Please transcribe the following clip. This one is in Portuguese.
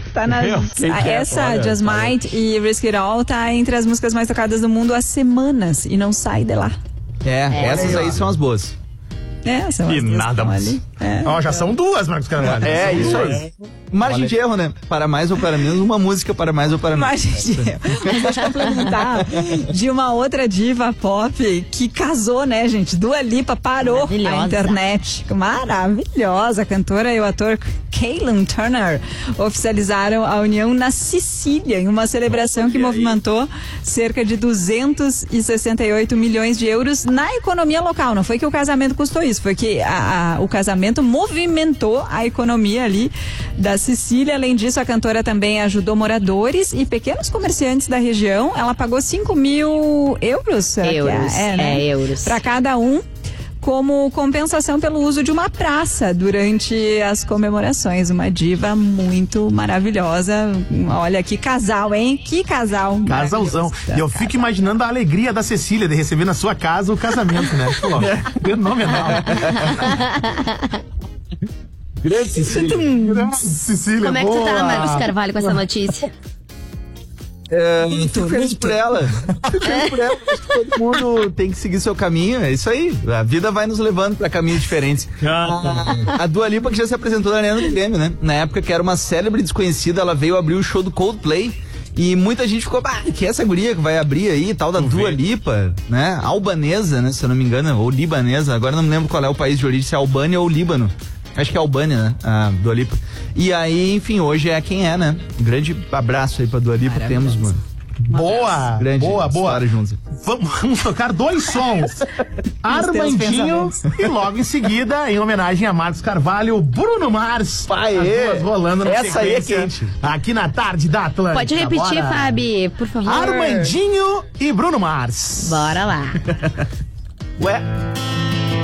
Tá essa, Just Might e Risk It All, tá entre as músicas mais tocadas do mundo há semanas e não sai de lá. Essas aí são as boas. São e nada mais. Já são duas, Marcos Carvalho. Isso aí. Margem de erro, né? Para mais ou para menos, uma música para mais ou para menos. Margem de erro. Deixa eu complementar de uma outra diva pop que casou, né, gente? Dua Lipa parou a internet. Maravilhosa. A cantora e o ator Caitlyn Turner oficializaram a união na Sicília, em uma celebração que movimentou cerca de 268 milhões de euros na economia local. Não foi que o casamento custou isso, foi que o casamento movimentou a economia ali da Sicília. Além disso, a cantora também ajudou moradores e pequenos comerciantes da região. Ela pagou 5 mil euros. Euros. Para cada um, como compensação pelo uso de uma praça durante as comemorações. Uma diva muito maravilhosa. Olha, que casal, hein? Que casal. Casalzão. E eu fico imaginando a alegria da Cecília de receber na sua casa o casamento, né? Fenomenal. Grande Cecília. Como é que tu tá, Marcos Carvalho, com essa notícia? Fico feliz por ela. Acho que todo mundo tem que seguir seu caminho. É isso aí. A vida vai nos levando pra caminhos diferentes. A Dua Lipa, que já se apresentou na Arena do Grêmio, né? Na época que era uma célebre desconhecida, ela veio abrir o show do Coldplay. E muita gente ficou, que é essa guria que vai abrir aí, tal da Dua Lipa, né? Albanesa, né? Se eu não me engano, ou libanesa. Agora não me lembro qual é o país de origem, se é Albânia ou Líbano. Acho que é Albânia, né? A Dua Lipa. E aí, enfim, hoje é quem é, né? Um grande abraço aí pra Dua Lipa. Temos, mano. Boa! Grande Boa. Juntos. Vamos tocar dois sons. Armandinho e logo em seguida, em homenagem a Marcos Carvalho, Bruno Mars. Pai, as duas rolando na essa aí é sequência, quente. aqui na tarde da Atlântica. Pode repetir, Fabi, por favor. Armandinho e Bruno Mars. Bora lá. Ué.